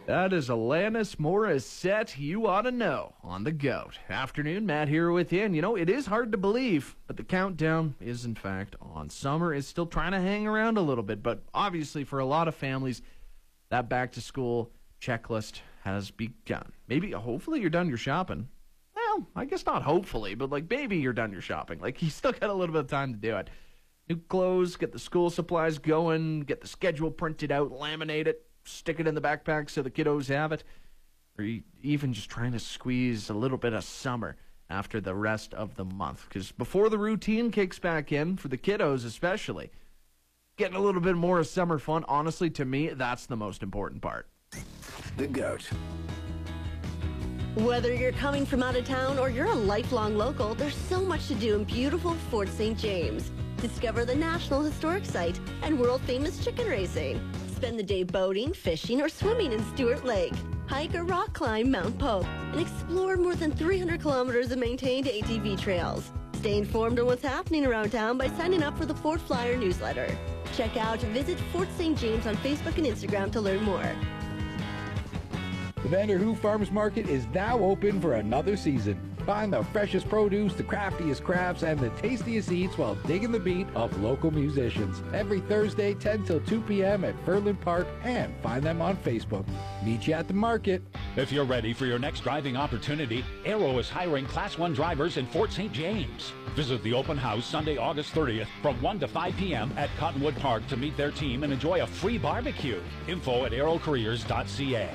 That is Alanis Morissette. You ought to know on the GOAT. Afternoon, Matt here with you. And you know, it is hard to believe, but the countdown is in fact on. Summer is still trying to hang around a little bit, but obviously for a lot of families, that back to school checklist has begun. Maybe, hopefully you're done your shopping. Well, I guess not hopefully, but like maybe you're done your shopping. Like you still got a little bit of time to do it. New clothes, get the school supplies going, get the schedule printed out, laminate it, stick it in the backpack so the kiddos have it, or even just trying to squeeze a little bit of summer after the rest of the month. Because before the routine kicks back in, for the kiddos especially, getting a little bit more of summer fun, honestly, to me, that's the most important part. The GOAT. Whether you're coming from out of town or you're a lifelong local, there's so much to do in beautiful Fort St. James. Discover the National Historic Site and world-famous chicken racing. Spend the day boating, fishing, or swimming in Stewart Lake. Hike or rock climb Mount Pope and explore more than 300 kilometers of maintained ATV trails. Stay informed on what's happening around town by signing up for the Fort Flyer newsletter. Check out Visit Fort St. James on Facebook and Instagram to learn more. The Vanderhoof Farmers Market is now open for another season. Find the freshest produce, the craftiest crafts, and the tastiest eats while digging the beat of local musicians. Every Thursday, 10 till 2 p.m. at Furland Park, and find them on Facebook. Meet you at the market. If you're ready for your next driving opportunity, Aero is hiring Class 1 drivers in Fort St. James. Visit the open house Sunday, August 30th from 1 to 5 p.m. at Cottonwood Park to meet their team and enjoy a free barbecue. Info at aerocareers.ca.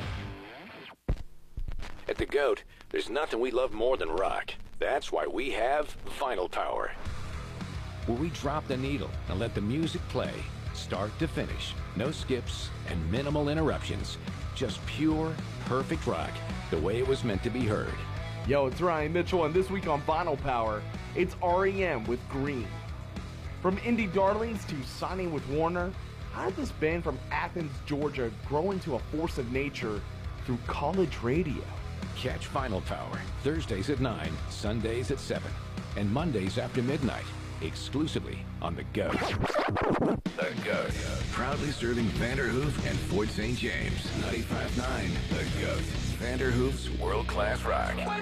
At the GOAT, there's nothing we love more than rock. That's why we have Vinyl Power, where we drop the needle and let the music play, start to finish. No skips and minimal interruptions. Just pure, perfect rock, the way it was meant to be heard. Yo, it's Ryan Mitchell, and this week on Vinyl Power, it's REM with Green. From indie darlings to signing with Warner, how did this band from Athens, Georgia grow into a force of nature through college radio? Catch Vinyl Power Thursdays at 9, Sundays at 7, and Mondays after midnight, exclusively on the GOAT. The GOAT, proudly serving Vanderhoof and Fort St. James. 95.9, the GOAT. Vanderhoof's world-class rock.